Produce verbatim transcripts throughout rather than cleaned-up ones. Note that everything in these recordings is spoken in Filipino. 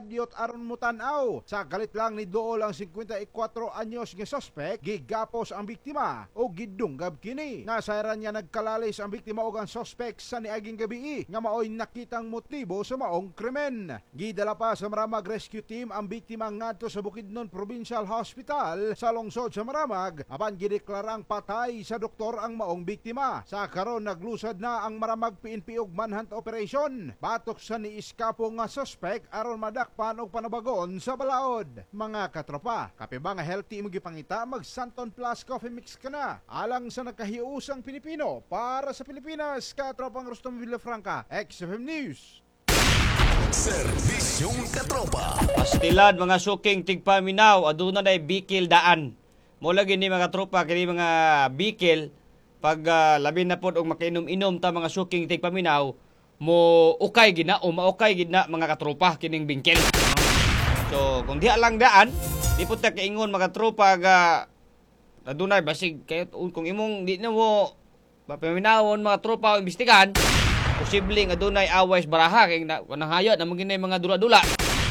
nagadyot aron mutanaw. Sa galit lang ni Dool ang fifty-four anyos nga suspect, gigapos ang biktima o gidunggab kini. Nasayran niya nagkalalis ang biktima o ang suspect sa niaging gabi nga maoy nakitang motibo sa maong krimen. Gidala pa sa Maramag Rescue Team ang biktima ngadto sa Bukidnon Provincial Hospital sa lungsod sa Maramag apan gideklarang patay sa doktor ang maong biktima. Sa karon naglusad na ang Maramag P N P og manhunt operation batok sa niiskapo nga suspect aron madakpan og panabagon sa balaod. Mga katropa, kape ba nga healthy imong gipangita, mag Santon Plus Coffee Mix ka na. Alang sa nakahiusang Pilipino para sa Pilipinas, katropang Rustom Villafranca, X F M News. Serbisyong katropa. Pastilad mga suking tigpaminaw aduna nay bikil daan. Mo lagi ni mga tropa kini mga bikil pag uh, labi na pod og makainom-inom ta mga suking tigpaminaw mo ukay gid na o maukay gid na mga katropa kining bingkil. So kung diha lang daan, di pud ta kaingon mga tropa ga adunay basig kay kung imong di na mo papaminawon mga tropa o imbestigahan, posibleng adunay aways baraha kay nanghayat na mga mga dula-dula.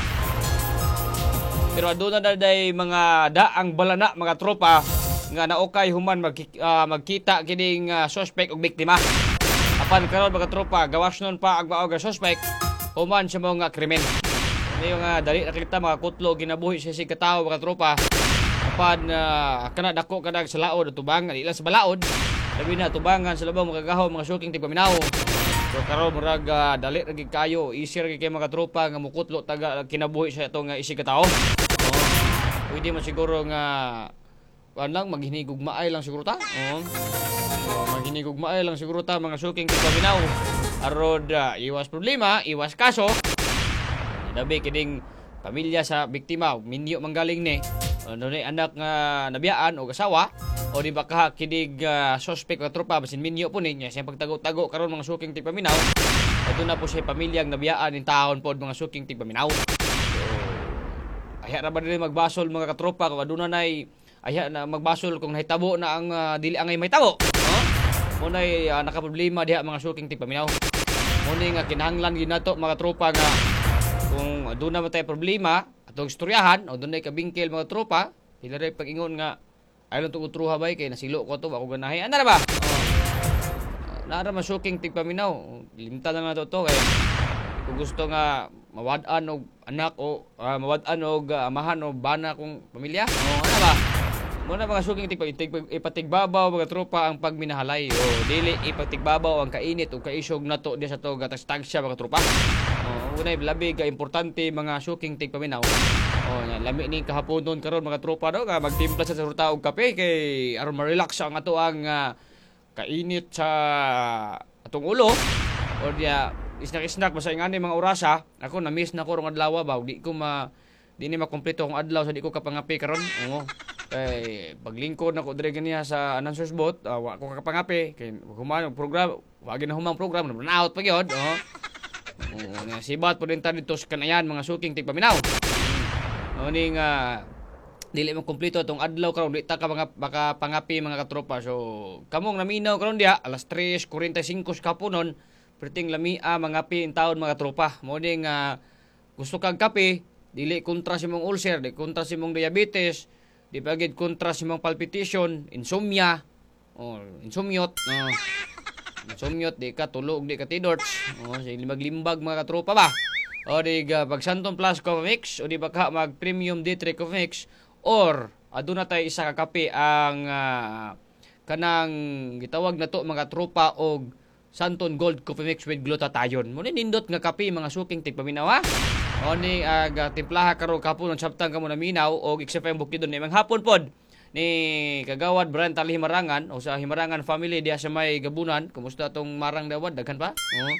Pero aduna na day mga daang balana mga tropa nga naukay human mag, uh, magkita kining uh, suspect ug biktima. Apan karon mga tropa gawas nun pa ang maog suspect human sa mga krimen. Ano yung uh, dali nakita mga kutlo ginabuhi sa sig katawo mga tropa. Apan uh, kana dako kanang sa laod tubangan ila sa balaod. Labi na tubangan sa labaw mga gahaw mga suking tigpaminaw. So karon murag uh, dali ra gid kayo easier kay mga tropa nga mukutlo taga kinabuhi sa itong uh, isig katawo. Oh. Pwede man siguro nga kuan lang maghinigugmaay lang siguro ta. Oh. So, maghinigugmaay lang siguro ta mga suking tigpaminaw. Arod uh, iwas problema, iwas kaso. Dabi kining pamilya sa biktima minyo manggaling ni ano ni anak nga nabiyaan o asawa o di ba ka kinig uh, suspect o tropa basin minyo po niya siya pagtago-tago karon mga suking tigpaminaw ato na po siya pamilyang nabiyaan in taon pod mga suking tigpaminaw. So ayha ra ba dili magbasol mga katropa kung aduna nay ayha na magbasol kung nahitabo na ang uh, dili angay mahitabo. Huh? Mo nay uh, nakaproblema diha mga suking tigpaminaw. Mo ni nga kinahanglan gid nato mga tropa nga kung doon naman tayo problema atong istoryahan o doon na kabingkil mga tropa sila rin pag-ingon nga ayaw lang itong utruha ba kay nasilo ko ito ako ganahe ano na ba oh. Nara masuking tigpaminaw limita lang na ito ito kay kung gusto nga mawadaan o anak o uh, mawadaan o uh, amahan o bana kong pamilya o oh, ano ba muna mga suking tigpaminaw ipatigbabaw mga tropa ang pagminahalay o dili ipatigbabaw ang kainit o kaisog na to di sa to gatag siya mga tropa. Oh, unay labi ka importante mga suking tigpaminaw. Oh, nya lami ni kahapon don karon mga tropa do nga magtimpla sa ruta og kape kay aron ma-relax ang ato ang uh, kainit sa atong ulo. O dia isnak-isnak basta ingani mga orasa. Ako na miss na ko rong adlaw ba di ko ma di ni makompleto ang adlaw sa di ko kapangapi karon. Oo. Kay paglingkod nako dire ganiya sa announcers booth, uh, wa ko kapangapi kay humano program, wa gyud na humang program na out pa gyud. Oo. Oh, nga sibat po din dito sa kanayan mga suking tigpaminaw. O ning uh, dili mo kompleto tong adlaw karon di ta ka mga baka pangapi mga katropa. So kamong naminaw karon dia alas tres forty-five sa kapunon perting lamia mangapi in taon mga tropa. Mo ning uh, gusto kag kape dili kontra sa imong ulcer, di kontra sa imong diabetes, di pagid kontra sa imong palpitation, insomnia, o insomniot, no. Insomniot di ka tulog, di ka tidorts. O sa limbag-limbag mga katropa ba. O di ka pag Santon Plus Coffee Mix o di ba ka mag Premium D three Coffee Mix or aduna tay isa ka kape ang uh, kanang gitawag na to mga tropa og Santon Gold Coffee Mix with glutathione. Mo ni nindot nga kape mga suking tigpaminaw ha. O ni ag uh, timplaha karo kapon sabtang kamo naminaw og X F M Bukidnon ni mga hapon pod ni Kagawad Brian Tali Himarangan o sa Himarangan family diha sa may Gabunan. Kumusta tong marang dawad daghan pa? Oh.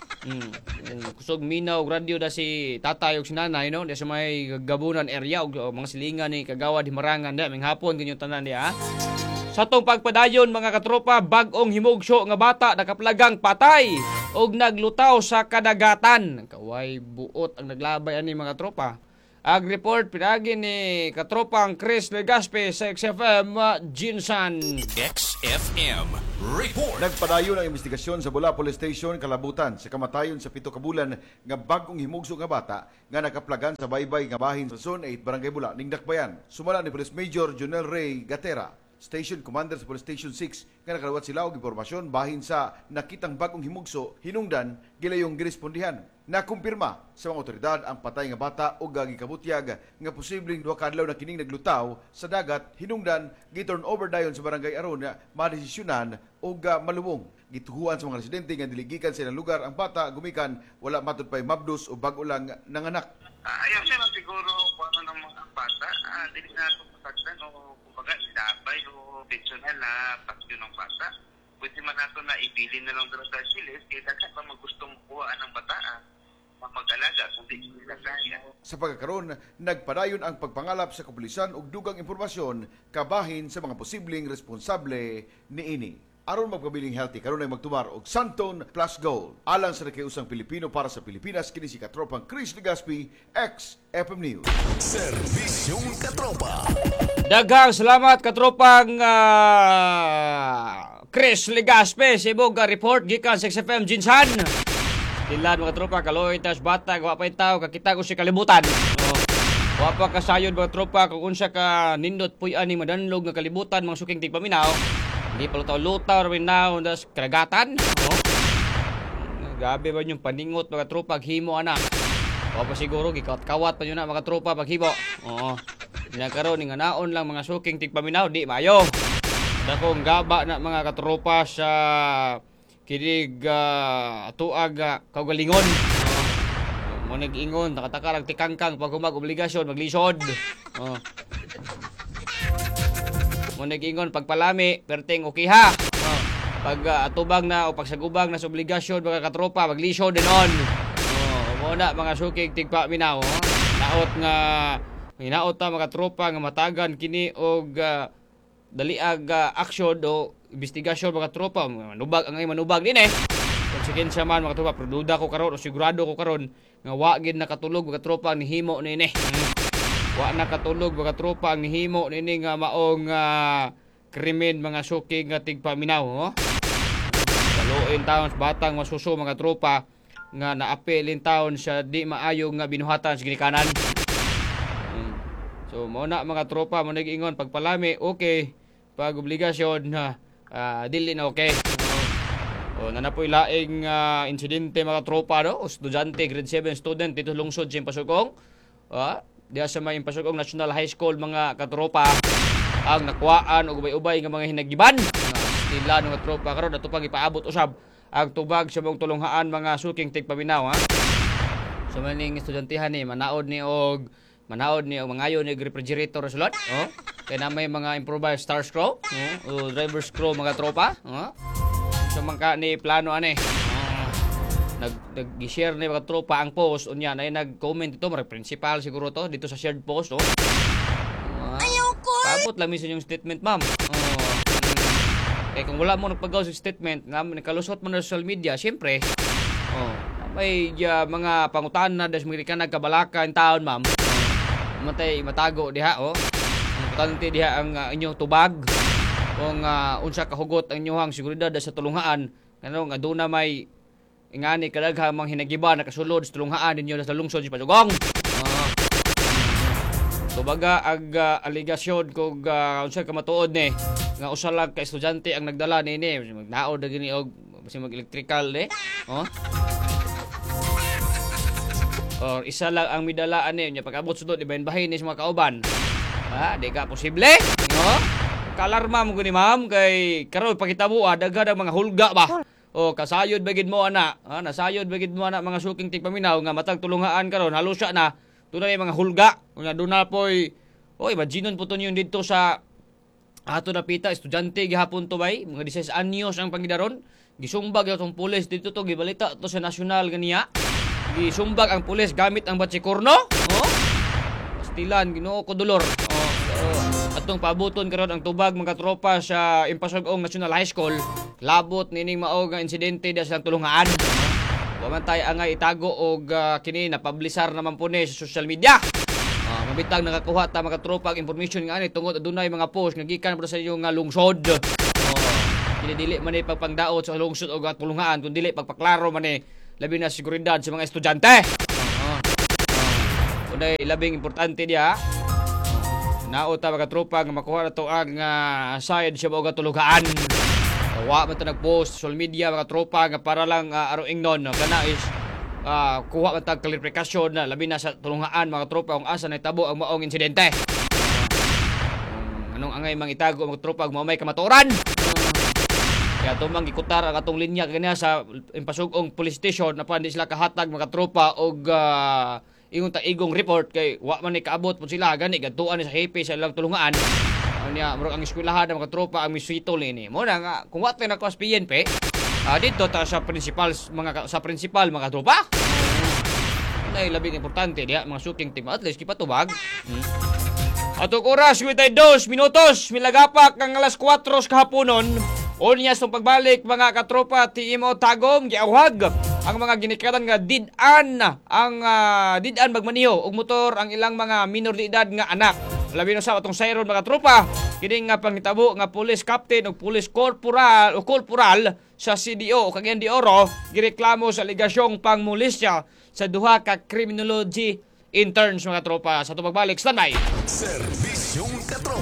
Mm. Kusog minaw og radyo da si tatay og si nanay no diha sa may Gabunan area og o, mga silingan ni Kagawad Himarangan da ming hapon ganyo tanan diha. Sa tong pagpadayon mga katropa, bag-ong himugso nga bata nakaplagang patay og naglutaw sa kadagatan. Kaway buot ang naglabay ani mga tropa. Ag report pinagi ni katropang Chris Legaspi sa X F M uh, Jinsan. X F M Report. Nagpadayon ang investigasyon sa Bula Police Station kalabutan sa kamatayon sa pito ka bulan nga bagong himugso nga bata nga nakaplagan sa baybay nga bahin sa Zone eight Barangay Bula ning Dakbayan. Sumala ni Police Major Jonel Ray Gatera, Station Commander sa Police Station six, nga nakalawat sila og impormasyon bahin sa nakitang bagong himugso hinungdan gilayong girespondihan. Nakumpirma sa mga otoridad ang patay nga bata o gagikabutyag nga posibleng duha ka adlaw na kining naglutaw sa dagat hinungdan giturn over dayon sa barangay Aron nga madesisyonan o maluwong. Gituhuan sa mga residente nga diligikan sa ilang lugar ang bata gumikan wala matud pay mabdos o bag-o lang nanganak. Uh, ayaw siya na siguro kung ano ng mga bata. Uh, dili na ito masagdan o kumbaga ilabay o pensional na pasyon ng bata. Pwede man nato na ibili na lang sa Chiles kaya dapat pa magustong kuhaan ng bataan mag-alaga kung di sila kaya. Sa pagkakaroon, nagpadayon ang pagpangalap sa kapulisan ug dugang impormasyon kabahin sa mga posibleng responsable niini. Aron magpabiling healthy karon ay magtumar og Santon Plus Gold. Alang sa nakiusang Pilipino para sa Pilipinas kini si katropang Chris Legaspi, X F M News. Serbisyong katropa. Daghang salamat katropang uh, Chris Legaspi sa ibog report gikan sa X F M Jinsan. Dilan mga tropa kaloy tas bata wa pa tawo kakita ko si kalibutan. Oh. Wa pa kasayod mga tropa kung unsa ka nindot puy ani madanlog nga kalibutan mga suking tigpaminaw. Di pa lutaw-lutaw rin na das karagatan. Oh. Gabi ba yung paningot mga tropa himo ana. Wa pa siguro gikawat-kawat pa yun na mga tropa paghimo. Oo. Nagkaroon nga naon lang mga suking tigpaminaw di maayo. Dakong gaba na mga katropa sa kinig uh, tuag uh, kaugalingon. Uh, mo nag-ingon nakataka lang tikangkang pag humag obligasyon maglisod. Uh. Mo nag-ingon pagpalami perting okay ha. Uh. Pag uh, atubang na o pagsagubang na sa obligasyon mga katropa maglisod din on. Uh, mo na mga sukig tigpa minaw. Uh. Naot nga hinaot ta mga tropa nga matagan kini og uh, daliag uh, aksyon o investigasyon mga tropa manubag ang manubag din eh konsekin siya man mga tropa pero duda ko karon o sigurado ko karon nga wa gid nakatulog mga tropa ang nihimo nini hmm. Wa nakatulog mga tropa ang nihimo nini nga maong uh, krimen mga suki nga tigpaminaw oh? Kaluin taon sa batang masuso mga tropa nga naapilin taon sa di maayo nga binuhatan sa ginikanan. hmm. So mo na mga tropa mo nag-ingon pagpalami okay pag obligasyon na uh, dili na okay. O na napoy laing uh, insidente mga tropa no, estudyante grade seven student dito lungsod sa Impasugong. Ah, diha sa may Impasugong National High School mga katropa ang nakuhaan og ubay-ubay nga mga hinagiban. Nga stila ng tropa karon ato pag ipaabot usab ang tubag sa mong tulunghaan mga suking tigpaminaw ha. So maning estudantehan ni manaod ni og manaod ni og mangayo ni refrigerator sulod. Oh. Kaya na may mga improvised star scroll, oh, o driver scroll mga tropa. Oh. So mangka ni plano ani. Oh. Nag nag-share ni mga tropa ang post unya na nag-comment ito, mga principal siguro to dito sa shared post oh. Oh. Ayoko. Tapos lang minsan yung statement, ma'am. Oh. Eh kung wala mo nagpagaw sa statement, nga nakalusot mo na sa social media, syempre. Oh. May uh, mga pangutan na des mga nagkabalaka in taon, ma'am. Matay matago diha oh. Importante diha ang uh, inyong tubag kung uh, unsa kahugot ang inyong seguridad sa tulunghaan kano nga aduna may ingani kadaghang mga hinagiban nakasulod sa tulunghaan ninyo sa lungsod sa Pasugong. Uh, tubaga ag uh, aligasyon kung uh, unsa ka matuod ni nga usa lang ka estudyante ang nagdala nini magnaod na gini og basi mag electrical eh. Oh. Or isa lang ang midala ani nya pag-abot sudod ibahin-bahin ni sa mga kauban. Ha, di ka posible. No? Kalarma mo gani ma'am kay karon pakitabo ah daghan ang mga hulga ba. O kasayod bagid mo ana. Ha, nasayod bagid mo ana mga suking tigpaminaw nga matag tulunghaan karon halos siya na tunay mga hulga. Unya duna poy oy imaginon po to niyo dito sa ato napita estudyante gihapon to bay mga disease anyos ang pangidaron. Gisumbag atong pulis dito to gibalita to sa nasyonal ganiya. Gisumbag ang pulis gamit ang batsikorno. Oh? Pastilan Ginoo ko dolor. Oh, so, atong paaboton karon ang tubag mga tropa sa Impasugong National High School. Labot nining mao nga insidente da sa tulungaan. Wa man tay angay itago og uh, kini na publisar naman po ni sa social media. Ah, mabitang nakakuha ta mga tropa ang information nga ani tungod adunay mga post nga gikan sa inyong nga lungsod. Oh, dili man ni pagpangdaot sa lungsod o tulungan kun dili pagpaklaro man ni labi na seguridad sa mga estudyante. Oh. Oh. Unay labing importante diya. Naot ta mga tropa nga makuha na to ang uh, side sa mga tulugaan. Wa man ta nagpost sa social media mga tropa nga para lang uh, aro ingnon no? Kana is uh, kuha man ta klarifikasyon na labi na sa tulungaan mga tropa kung asa nahitabo ang maong insidente. Um, anong angay mang itago mga tropa kung may kamatuoran. Uh, kaya tumang gikutar ang atong linya kanya sa impasugong police station na pa hindi sila kahatag mga tropa og uh, ingon ta igong report kay wa man ni kaabot pud sila gani gadtuan ni sa hepe sa ilang tulungaan. Anya murag ang eskwelahan ng mga tropa ang miswito ni mo na nga kung wa tay nako as P N P uh, dito ta sa principal mga sa principal mga tropa. Nay labing importante diya mga shooting team at least kipatubag. Hmm. Atong oras witay dos minutos milagapak ang alas kwatro sa kahaponon. Unya sa pagbalik mga katropa T M O Tagum giawhag ang mga ginikadan nga did-an ang uh, did-an magmaniho og motor ang ilang mga minor de edad nga anak. Labi na sa atong sayron mga tropa kini nga pangitabo nga police captain o police corporal o corporal sa C D O o Cagayan de Oro gireklamo sa aligasyong pangmulisya sa duha ka criminology interns mga tropa. Sa atong pagbalik standby. Servisyong Katropa.